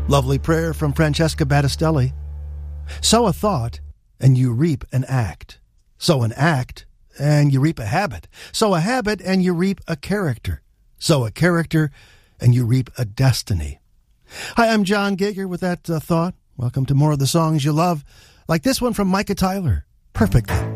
Lovely prayer from Francesca Battistelli. Sow a thought, and you reap an act. Sow an act, and you reap a habit. Sow a habit, and you reap a character. Sow a character, and you reap a destiny. Hi, I'm John Gager with that thought. Welcome to more of the songs you love, like this one from Micah Tyler, Perfectly.